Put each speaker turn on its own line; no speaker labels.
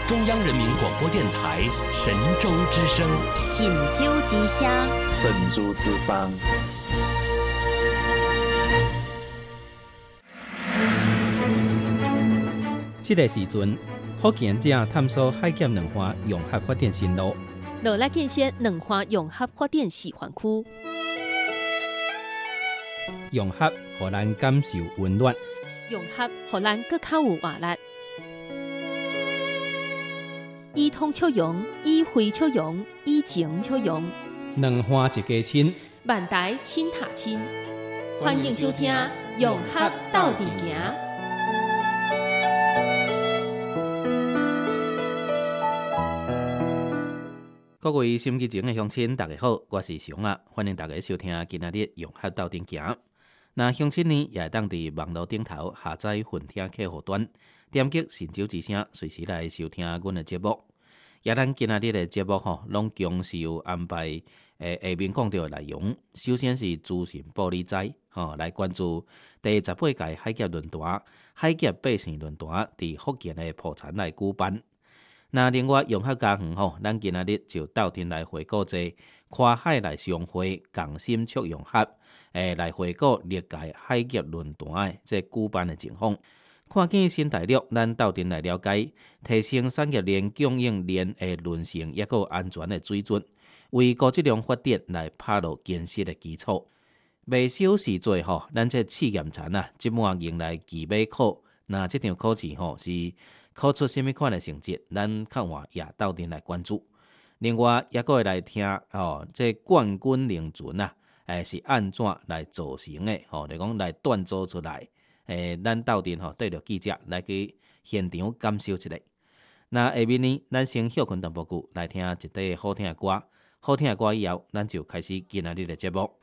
中央人民广播电台神州之声，
神州之声，
神州之声。
这个时阵，福建者探索海咸两岸融合发展新路，
落来建设两岸融合发展示范区。
融合互咱感受温暖，
融合互咱更较有活力。以通促融，以会促融，以情促融。
两岸一家亲，
万代亲塔亲。欢迎收听《融合斗阵行》。
各位心机前的乡亲，大家好，我是熊啊，欢迎大家收听今仔日融合斗阵行。那乡亲呢，也会当伫网络顶头下载混听客户端，点击神州之声，随时来收听阮的节目。也咱今仔日的节目拢共是有安排下面讲到的内容。首先是资讯玻璃斋来关注第18届海峡论坛、海峡百姓论坛伫福建的埔田来举办。那另外融合家园咱今仔日就斗阵来回顾者跨海来相会，共心促融合，来回顾历届海峡论坛的这举办的情况。看见新大陆，咱斗阵来了解提升产业链供应链的韧性，也有安全的水准，为高质量发展来打入坚实的基础。未少时做咱这试验田啊，即满迎来期末考。那这场考试是考出什么款的成绩，咱较晚也斗阵来关注。另外，也阁会来听这冠军凌船啊，是安怎来造成的？就讲来锻造出来。咱斗阵对着记者来去现场感受一下。那下面呢，咱先休困淡薄久，来听一段好听的歌。好听的歌以后，咱就开始今仔日的节目。